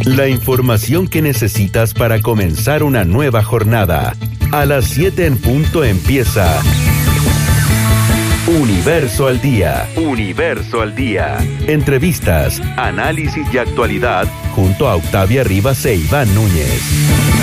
La información que necesitas para comenzar una nueva jornada. A las 7 en punto empieza Universo al Día. Universo al Día. Entrevistas, análisis y actualidad junto a Octavia Rivas e Iván Núñez.